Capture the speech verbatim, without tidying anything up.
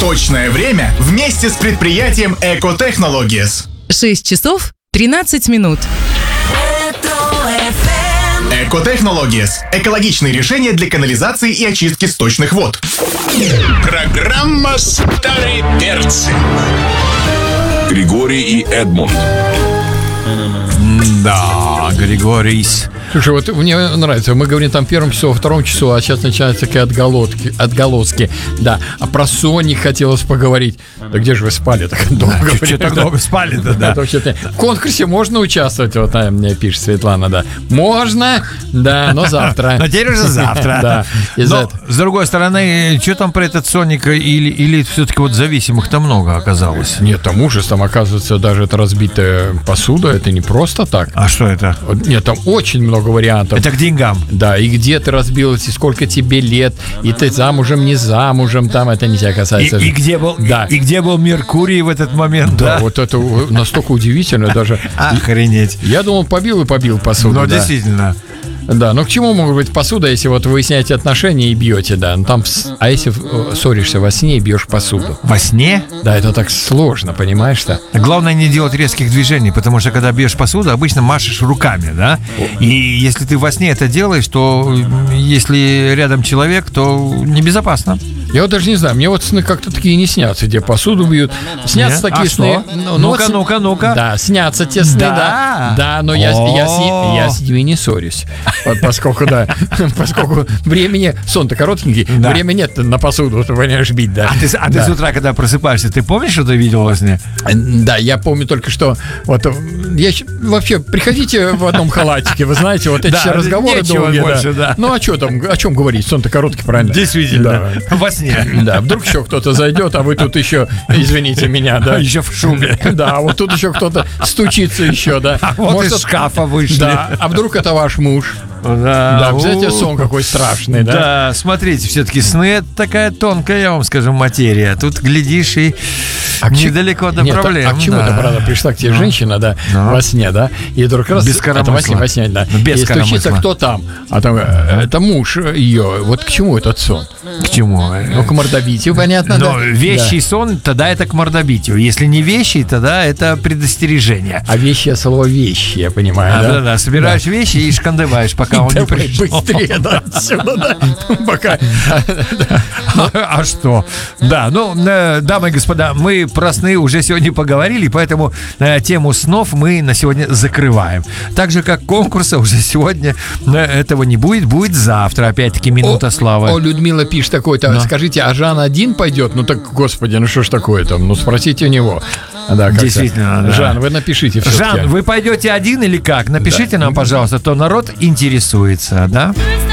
Точное время вместе с предприятием Eco Technologies. шесть часов тринадцать минут. Eco Technologies – экологичные решения для канализации и очистки сточных вод. Программа «Старые перцы». Григорий и Эдмунд. Да, Григорийс. Слушай, вот мне нравится, мы говорим там в первом часу, во втором часу, а сейчас начинаются такие отголоски, отголоски. Да, а про Соник хотелось поговорить. Да где же вы спали так долго? Да, что так долго спали-то, да. В конкурсе можно участвовать, вот мне пишет Светлана, да. Можно, да, но завтра. Но теперь уже завтра. Да. Но, с другой стороны, что там про этот Соник, или, или все-таки вот зависимых-то много оказалось? Нет, там ужас, там оказывается даже это разбитая посуда, это не просто так. А что это? Нет, там очень много вариантов. Это к деньгам. Да, и где ты разбилась, и сколько тебе лет, и ты замужем, не замужем, там это не тебя касается. И, и, где, был, да. и, и где был Меркурий в этот момент? Да, да? вот это настолько удивительно даже. Охренеть. Я думал, побил и побил посуду. Ну, да. действительно. Да, ну к чему может быть посуда, если вот вы выясняете отношения и бьете, да, ну там, а если ссоришься во сне и бьешь посуду? Во сне? Да, это так сложно, понимаешь-то? Главное не делать резких движений, потому что когда бьешь посуду, обычно машешь руками, да? И если ты во сне это делаешь, то если рядом человек, то небезопасно. Я вот даже не знаю, мне вот сны как-то такие не снятся, где посуду бьют. Снятся Нет? такие а сны. Ну, ну-ка, вот, ну-ка, ну-ка. Да, снятся те сны, да. Да, да, но я, я, с ней, я с ними не ссорюсь. Поскольку, да, поскольку времени, сон-то коротенький, да. Времени нет на посуду, ты понимаешь, бить, да. А, ты, а да. ты с утра, когда просыпаешься, ты помнишь, что ты видел во сне? Да, я помню только, что вот я вообще приходите в одном халатике, вы знаете, вот эти да, все разговоры долгие. Больше, да. Да. Ну а что там, о чем говорить? Сон-то короткий, правильно? Действительно. Да. Во сне. Да, вдруг еще кто-то зайдет, а вы тут еще, извините меня, да. Еще в шубе. Да, вот тут еще кто-то стучится еще, да. А вот Может, из шкафа вышли. Да, а вдруг это ваш муж? Да, да, представляете, сон какой страшный, да? Да, смотрите, все-таки сны — это такая тонкая, я вам скажу, материя. Тут глядишь и а недалеко до Нет, проблем. А к чему да. это, правда, пришла к тебе ну, женщина, да, ну. во сне, да, и вдруг раз... Без коромысла. Это во сне, во сне, да. Без и стучится, кто там, а там, это муж ее. Вот к чему этот сон? К чему? Ну, к мордобитию, понятно, Но да? вещий да. сон, тогда это к мордобитию. Если не вещий, тогда это предостережение. А вещи, слово вещи, я понимаю, а, да? Да-да, собираешь да. вещи и шкандыбаешь, пока он не пришел. Быстрее, да, отсюда, да, пока... А что? Да, ну, дамы и господа, мы про сны уже сегодня поговорили, поэтому тему снов мы на сегодня закрываем. Так же, как конкурса уже сегодня этого не будет, будет завтра, опять-таки, минута славы. О, Людмила пишет такой-то, да. Скажите, а Жан один пойдет? Ну так, господи, ну что ж такое там? Ну спросите у него. Да, действительно, да. Жан, вы напишите все-таки. Жан, вы пойдете один или как? Напишите да. нам, пожалуйста, то народ интересуется, да?